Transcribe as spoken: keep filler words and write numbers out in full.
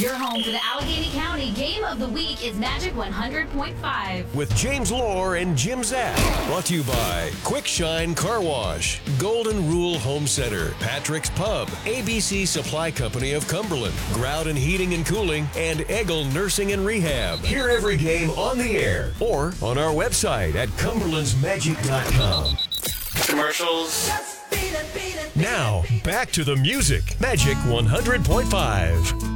Your home for the Allegheny County Game of the Week is Magic one hundred point five. With James Lohr and Jim Zack. Brought to you by Quick Shine Car Wash, Golden Rule Home Center, Patrick's Pub, A B C Supply Company of Cumberland, Groudon Heating and Cooling, and Eggle Nursing and Rehab. Hear every game on the air or on our website at cumberlands magic dot com. Commercials. Now, back to the music. Magic one hundred point five.